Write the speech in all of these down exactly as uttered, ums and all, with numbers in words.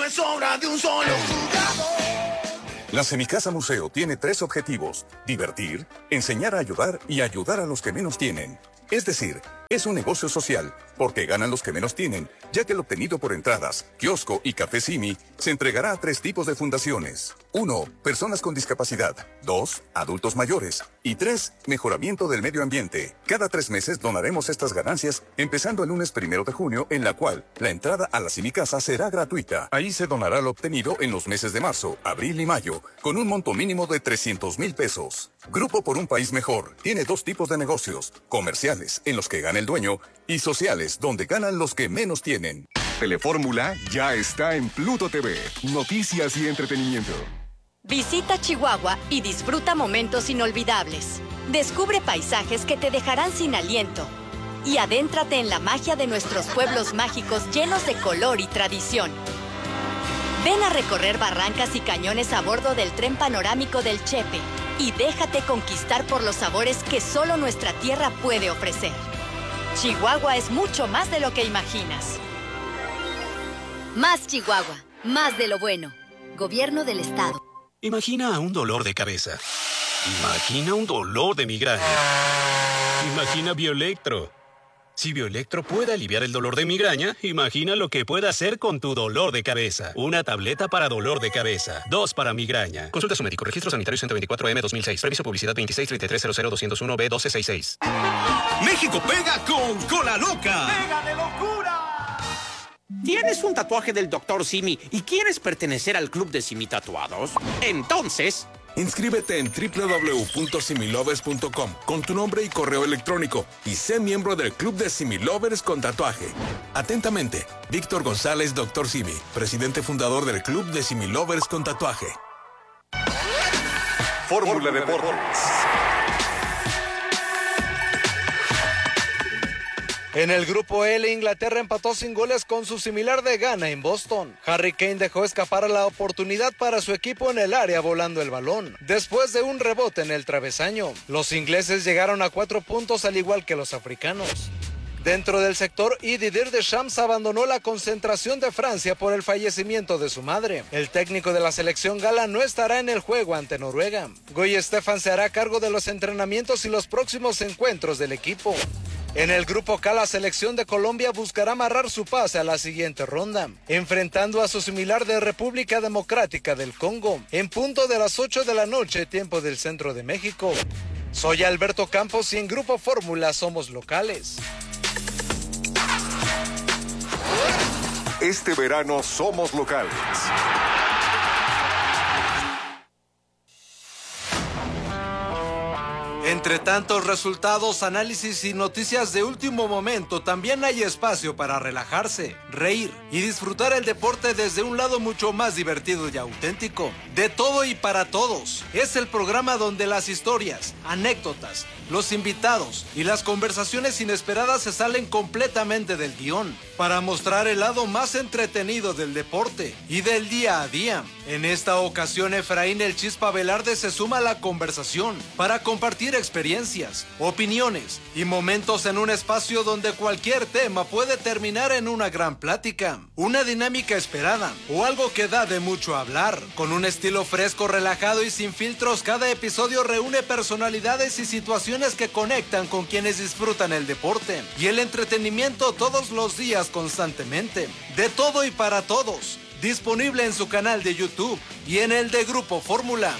no es obra de un solo jugador. La Semicasa Museo tiene tres objetivos: divertir, enseñar a ayudar y ayudar a los que menos tienen. Es decir, es un negocio social, porque ganan los que menos tienen, ya que el obtenido por entradas, kiosco y café Simi se entregará a tres tipos de fundaciones. Uno, personas con discapacidad. Dos, adultos mayores. Y tres, mejoramiento del medio ambiente. Cada tres meses donaremos estas ganancias, empezando el lunes primero de junio, en la cual la entrada a la Semicasa será gratuita. Ahí se donará lo obtenido en los meses de marzo, abril y mayo, con un monto mínimo de trescientos mil pesos. Grupo por un País Mejor tiene dos tipos de negocios: comerciales, en los que gana el dueño, y sociales, donde ganan los que menos tienen. Telefórmula ya está en Pluto T V. Noticias y entretenimiento. Visita Chihuahua y disfruta momentos inolvidables. Descubre paisajes que te dejarán sin aliento. Y adéntrate en la magia de nuestros pueblos mágicos llenos de color y tradición. Ven a recorrer barrancas y cañones a bordo del tren panorámico del Chepe y déjate conquistar por los sabores que solo nuestra tierra puede ofrecer. Chihuahua es mucho más de lo que imaginas. Más Chihuahua, más de lo bueno. Gobierno del Estado. Imagina un dolor de cabeza. Imagina un dolor de migraña. Imagina Bioelectro. Si Bioelectro puede aliviar el dolor de migraña, imagina lo que puede hacer con tu dolor de cabeza. Una tableta para dolor de cabeza. Dos para migraña. Consulta a su médico. Registro sanitario ciento veinticuatro M dos mil seis. Permiso publicidad veintiséis treinta y tres cero cero doscientos uno B doce sesenta y seis. México pega con Cola Loca. ¡Pega de locura! ¿Tienes un tatuaje del doctor Simi y quieres pertenecer al club de Simi Tatuados? Entonces, inscríbete en doble u doble u doble u punto similovers punto com con tu nombre y correo electrónico y sé miembro del club de Similovers con tatuaje. Atentamente, Víctor González, doctor Simi, presidente fundador del club de Similovers con tatuaje. Fórmula Deportes. En el grupo L, Inglaterra empató sin goles con su similar de Ghana en Boston. Harry Kane dejó escapar la oportunidad para su equipo en el área volando el balón, después de un rebote en el travesaño. Los ingleses llegaron a cuatro puntos al igual que los africanos. Dentro del sector I, Didier Deschamps abandonó la concentración de Francia por el fallecimiento de su madre. El técnico de la selección gala no estará en el juego ante Noruega. Guy Stefan se hará cargo de los entrenamientos y los próximos encuentros del equipo. En el grupo K, la selección de Colombia buscará amarrar su pase a la siguiente ronda, enfrentando a su similar de República Democrática del Congo, en punto de las ocho de la noche, tiempo del centro de México. Soy Alberto Campos y en Grupo Fórmula somos locales. Este verano somos locales. Entre tantos resultados, análisis y noticias de último momento, también hay espacio para relajarse, reír y disfrutar el deporte desde un lado mucho más divertido y auténtico. De todo y para todos. Es el programa donde las historias, anécdotas, los invitados y las conversaciones inesperadas se salen completamente del guión para mostrar el lado más entretenido del deporte y del día a día. En esta ocasión, Efraín El Chispa Velarde se suma a la conversación para compartir experiencias, opiniones y momentos en un espacio donde cualquier tema puede terminar en una gran plática, una dinámica esperada o algo que da de mucho hablar. Con un estilo fresco, relajado y sin filtros, cada episodio reúne personalidades y situaciones que conectan con quienes disfrutan el deporte y el entretenimiento todos los días constantemente. De todo y para todos. Disponible en su canal de YouTube y en el de Grupo Fórmula.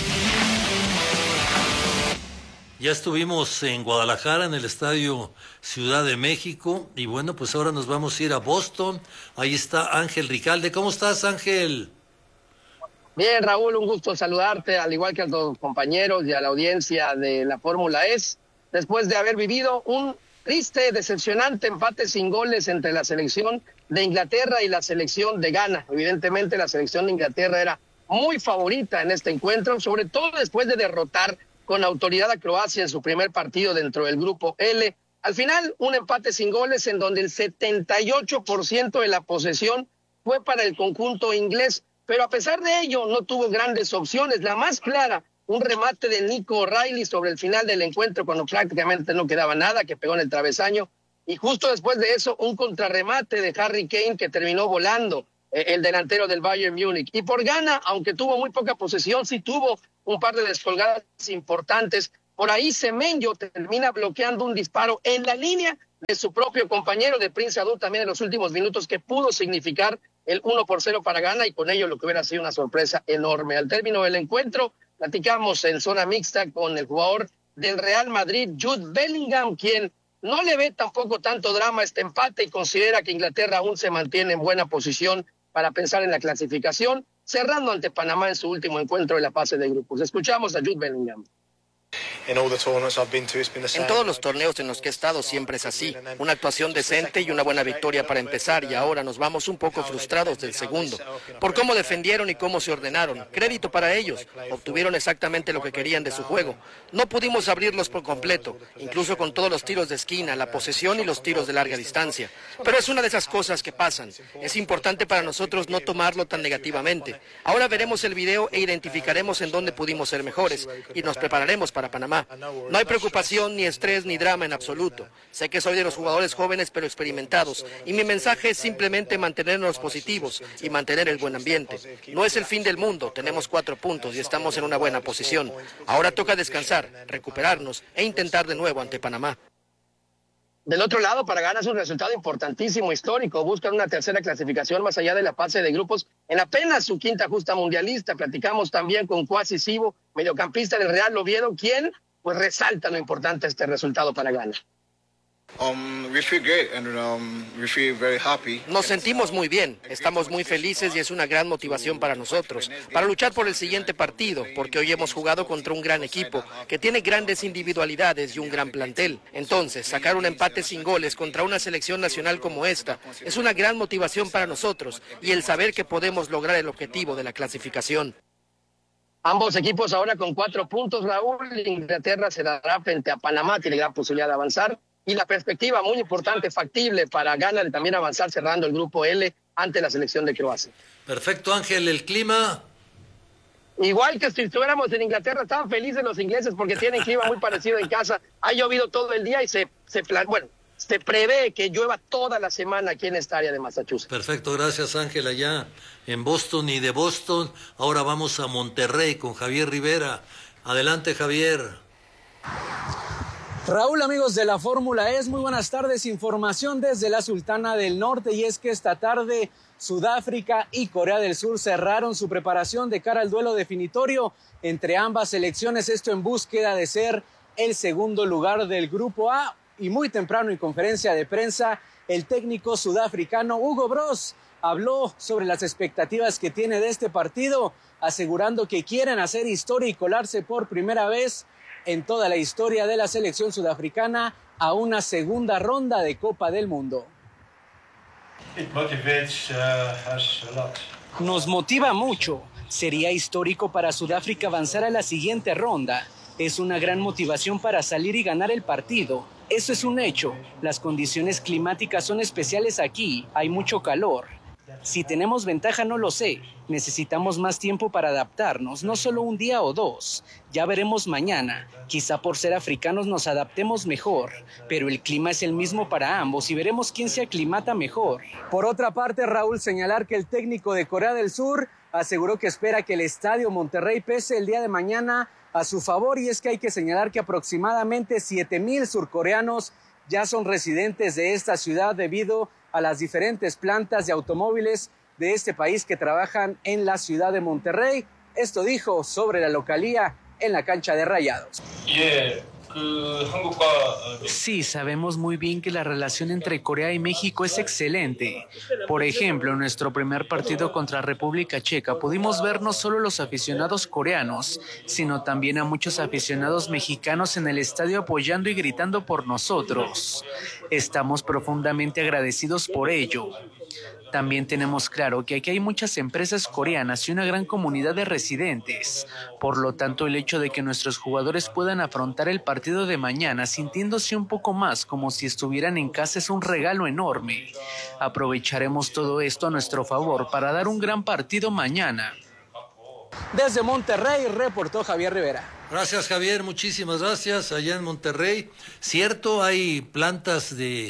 Ya estuvimos en Guadalajara, en el Estadio Ciudad de México, y bueno, pues ahora nos vamos a ir a Boston. Ahí está Ángel Ricalde. ¿Cómo estás, Ángel? Bien, Raúl, un gusto saludarte, al igual que a los compañeros y a la audiencia de la Fórmula E S, después de haber vivido un triste, decepcionante empate sin goles entre la selección de Inglaterra y la selección de Ghana. Evidentemente, la selección de Inglaterra era muy favorita en este encuentro, sobre todo después de derrotar con autoridad a Croacia en su primer partido dentro del grupo L. Al final, un empate sin goles en donde el setenta y ocho por ciento de la posesión fue para el conjunto inglés, pero a pesar de ello no tuvo grandes opciones. La más clara, un remate de Nico O'Reilly sobre el final del encuentro cuando prácticamente no quedaba nada, que pegó en el travesaño, y justo después de eso un contrarremate de Harry Kane que terminó volando eh, el delantero del Bayern Múnich. Y por Ghana, aunque tuvo muy poca posesión, sí tuvo un par de descolgadas importantes. Por ahí Semenyo termina bloqueando un disparo en la línea de su propio compañero de Prince Adu también en los últimos minutos, que pudo significar el uno por cero para Ghana y con ello lo que hubiera sido una sorpresa enorme. Al término del encuentro, platicamos en zona mixta con el jugador del Real Madrid, Jude Bellingham, quien no le ve tampoco tanto drama a este empate y considera que Inglaterra aún se mantiene en buena posición para pensar en la clasificación, cerrando ante Panamá en su último encuentro de la fase de grupos. Escuchamos a Jude Bellingham. En todos los torneos en los que he estado siempre es así, una actuación decente y una buena victoria para empezar, y ahora nos vamos un poco frustrados del segundo, por cómo defendieron y cómo se ordenaron. Crédito para ellos, obtuvieron exactamente lo que querían de su juego. No pudimos abrirlos por completo, incluso con todos los tiros de esquina, la posesión y los tiros de larga distancia. Pero es una de esas cosas que pasan. Es importante para nosotros no tomarlo tan negativamente. Ahora veremos el video e identificaremos en dónde pudimos ser mejores, y nos prepararemos para Panamá. No hay preocupación, ni estrés, ni drama en absoluto. Sé que soy de los jugadores jóvenes pero experimentados, y mi mensaje es simplemente mantenernos positivos y mantener el buen ambiente. No es el fin del mundo, tenemos cuatro puntos y estamos en una buena posición. Ahora toca descansar, recuperarnos e intentar de nuevo ante Panamá. Del otro lado, para Ghana es un resultado importantísimo, histórico. Buscan una tercera clasificación más allá de la fase de grupos en apenas su quinta justa mundialista. Platicamos también con Kwasi Sibo, mediocampista del Real Oviedo, quien pues resalta lo importante de este resultado para Ghana. Um, we feel great and um, we feel very happy. Nos sentimos muy bien, estamos muy felices y es una gran motivación para nosotros, para luchar por el siguiente partido, porque hoy hemos jugado contra un gran equipo, que tiene grandes individualidades y un gran plantel. Entonces, sacar un empate sin goles contra una selección nacional como esta es una gran motivación para nosotros, y el saber que podemos lograr el objetivo de la clasificación. Ambos equipos ahora con cuatro puntos, Raúl. Inglaterra se dará frente a Panamá, tiene gran posibilidad de avanzar. Y la perspectiva muy importante, factible para Ghana de también avanzar cerrando el grupo L ante la selección de Croacia. Perfecto, Ángel. ¿El clima? Igual que si estuviéramos en Inglaterra, estaban felices los ingleses porque tienen clima muy parecido en casa. Ha llovido todo el día y se, se, bueno, se prevé que llueva toda la semana aquí en esta área de Massachusetts. Perfecto, gracias, Ángel. Allá en Boston y de Boston, ahora vamos a Monterrey con Javier Rivera. Adelante, Javier. Raúl, amigos de la Fórmula E, muy buenas tardes. Información desde la Sultana del Norte, y es que esta tarde Sudáfrica y Corea del Sur cerraron su preparación de cara al duelo definitorio entre ambas selecciones, esto en búsqueda de ser el segundo lugar del Grupo A. Y muy temprano en conferencia de prensa, el técnico sudafricano Hugo Broos habló sobre las expectativas que tiene de este partido, asegurando que quieren hacer historia y colarse por primera vez en toda la historia de la selección sudafricana a una segunda ronda de Copa del Mundo. Nos motiva mucho. Sería histórico para Sudáfrica avanzar a la siguiente ronda. Es una gran motivación para salir y ganar el partido. Eso es un hecho. Las condiciones climáticas son especiales aquí. Hay mucho calor. Si tenemos ventaja no lo sé. Necesitamos más tiempo para adaptarnos, no solo un día o dos. Ya veremos mañana. Quizá por ser africanos nos adaptemos mejor, pero el clima es el mismo para ambos y veremos quién se aclimata mejor. Por otra parte, Raúl, señalar que el técnico de Corea del Sur aseguró que espera que el estadio Monterrey pese el día de mañana a su favor, y es que hay que señalar que aproximadamente siete mil surcoreanos ya son residentes de esta ciudad debido a las diferentes plantas de automóviles de este país que trabajan en la ciudad de Monterrey. Esto dijo sobre la localía en la cancha de Rayados. Sí, sabemos muy bien que la relación entre Corea y México es excelente. Por ejemplo, en nuestro primer partido contra República Checa pudimos ver no solo los aficionados coreanos, sino también a muchos aficionados mexicanos en el estadio apoyando y gritando por nosotros. Estamos profundamente agradecidos por ello. También tenemos claro que aquí hay muchas empresas coreanas y una gran comunidad de residentes. Por lo tanto, el hecho de que nuestros jugadores puedan afrontar el partido de mañana sintiéndose un poco más como si estuvieran en casa es un regalo enorme. Aprovecharemos todo esto a nuestro favor para dar un gran partido mañana. Desde Monterrey, reportó Javier Rivera. Gracias, Javier, muchísimas gracias. Allá en Monterrey, cierto, hay plantas de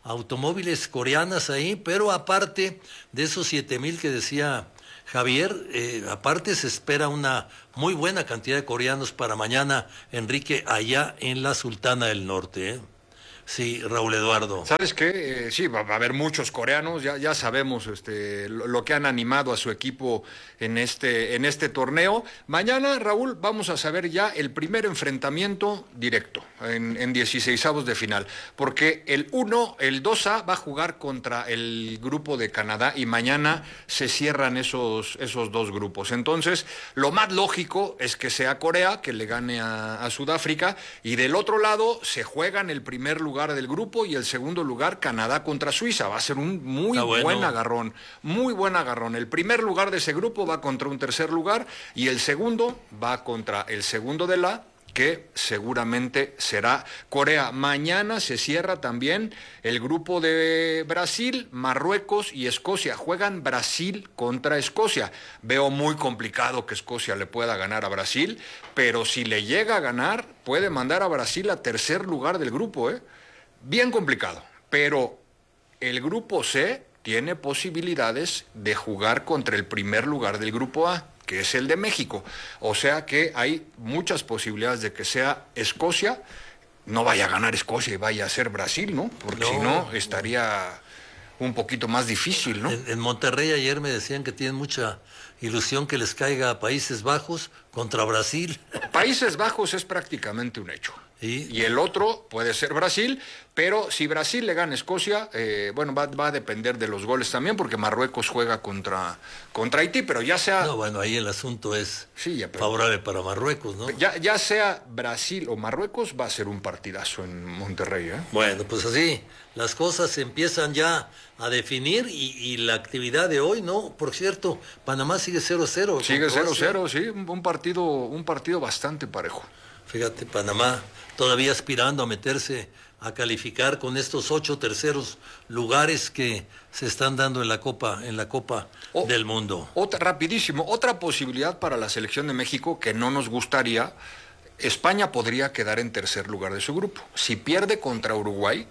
automóviles coreanas ahí, pero aparte de esos siete mil que decía Javier, eh, aparte se espera una muy buena cantidad de coreanos para mañana, Enrique, allá en la Sultana del Norte, ¿eh? Sí, Raúl Eduardo. ¿Sabes qué? Eh, sí, va, va a haber muchos coreanos, ya, ya sabemos este, lo, lo que han animado a su equipo en este, en este torneo. Mañana, Raúl, vamos a saber ya el primer enfrentamiento directo en, en dieciseisavos de final, porque el uno, el dos A va a jugar contra el grupo de Canadá y mañana se cierran esos, esos dos grupos. Entonces, lo más lógico es que sea Corea, que le gane a, a Sudáfrica, y del otro lado se juegan el primer lugar del grupo y el segundo lugar Canadá contra Suiza. Va a ser un muy bueno. buen agarrón, muy buen agarrón. El primer lugar de ese grupo va contra un tercer lugar y el segundo va contra el segundo de la, que seguramente será Corea. Mañana se cierra también el grupo de Brasil, Marruecos y Escocia. Juegan Brasil contra Escocia. Veo muy complicado que Escocia le pueda ganar a Brasil, pero si le llega a ganar, puede mandar a Brasil a tercer lugar del grupo, ¿eh? Bien complicado, pero el grupo C tiene posibilidades de jugar contra el primer lugar del grupo A, que es el de México. O sea que hay muchas posibilidades de que sea Escocia, no vaya a ganar Escocia y vaya a ser Brasil, ¿no? Porque no, si no, estaría un poquito más difícil, ¿no? En, en Monterrey ayer me decían que tienen mucha ilusión que les caiga a Países Bajos contra Brasil. Países Bajos es prácticamente un hecho. ¿Sí? Y el otro puede ser Brasil, pero si Brasil le gana a Escocia, eh, bueno, va, va a depender de los goles también, porque Marruecos juega contra, contra Haití, pero ya sea... No, bueno, ahí el asunto es sí, ya, pero, favorable para Marruecos, ¿no? Ya, ya sea Brasil o Marruecos, va a ser un partidazo en Monterrey, ¿eh? Bueno, pues así, las cosas se empiezan ya a definir y, y la actividad de hoy, ¿no? Por cierto, Panamá sigue cero cero. Sigue cero cero, sí, un partido, un partido bastante parejo. Fíjate, Panamá todavía aspirando a meterse a calificar con estos ocho terceros lugares que se están dando en la Copa, en la Copa o, del Mundo. Otra, rapidísimo, otra posibilidad para la selección de México que no nos gustaría, España podría quedar en tercer lugar de su grupo. Si pierde contra Uruguay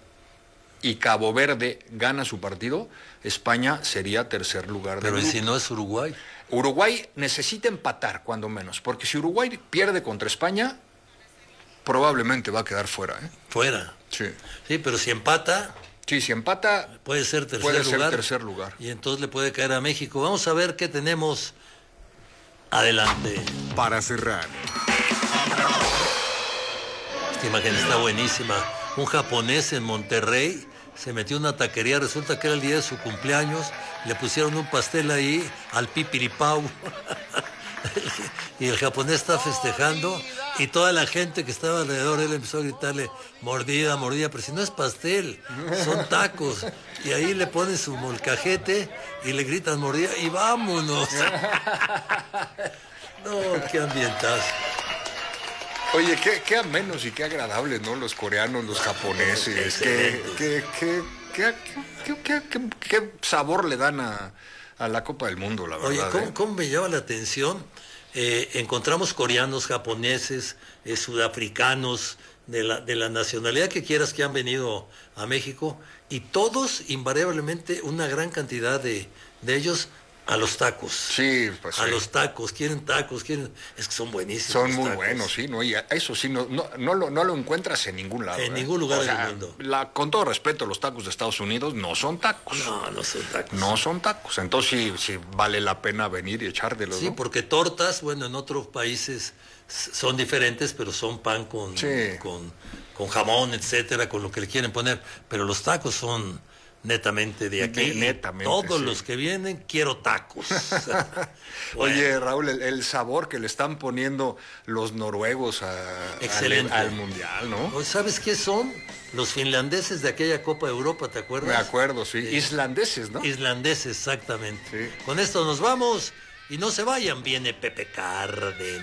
y Cabo Verde gana su partido, España sería tercer lugar del grupo. grupo. Pero ¿y si no es Uruguay? Uruguay necesita empatar, cuando menos, porque si Uruguay pierde contra España, probablemente va a quedar fuera, ¿eh? Fuera. Sí. Sí, pero si empata... Sí, si empata... Puede ser tercer puede lugar. Ser tercer lugar. Y entonces le puede caer a México. Vamos a ver qué tenemos adelante. Para cerrar. Esta imagen está buenísima. Un japonés en Monterrey se metió en una taquería, resulta que era el día de su cumpleaños, le pusieron un pastel ahí al pipiripau. Y el japonés está festejando y toda la gente que estaba alrededor de él empezó a gritarle mordida, mordida, pero si no es pastel, son tacos. Y ahí le ponen su molcajete y le gritan mordida y vámonos. No, qué ambientazo. Oye, qué, qué amenos y qué agradables, ¿no? Los coreanos, los japoneses. Qué, qué, qué, qué, qué, qué, qué, qué sabor le dan a, a la Copa del Mundo, la verdad. Oye, ¿cómo, ¿eh? cómo me llama la atención? Eh, encontramos coreanos, japoneses, eh, sudafricanos, de la, de la nacionalidad que quieras que han venido a México, y todos, invariablemente, una gran cantidad de, de ellos a los tacos. Sí, pues A sí. los tacos, quieren tacos, quieren... Es que son buenísimos. Son los muy tacos. buenos, sí, ¿no? Y eso sí, no, no, no, lo, no lo encuentras en ningún lado. En ¿eh? ningún lugar o sea, del mundo. La, con todo respeto, los tacos de Estados Unidos no son tacos. No, no son tacos. No son tacos. Entonces sí, sí vale la pena venir y echártelos, Sí, ¿no? porque tortas, bueno, en otros países son diferentes, pero son pan con, Sí. con, con jamón, etcétera, con lo que le quieren poner. Pero los tacos son netamente de aquí. Ne- netamente, Todos sí. los que vienen, quiero tacos. Bueno. Oye, Raúl, el, el sabor que le están poniendo los noruegos a- Excelente. al, al Mundial, ¿no? ¿Sabes qué son? Los finlandeses de aquella Copa de Europa, ¿te acuerdas? Me acuerdo, sí. Sí. Islandeses, ¿no? Islandeses, exactamente. Sí. Con esto nos vamos y no se vayan, viene Pepe Cárdenas.